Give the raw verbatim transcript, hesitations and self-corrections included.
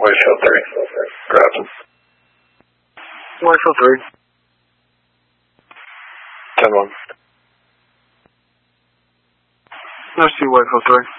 Whitefield three. Grab him. Whitefield three. ten one. Let's see Whitefield three.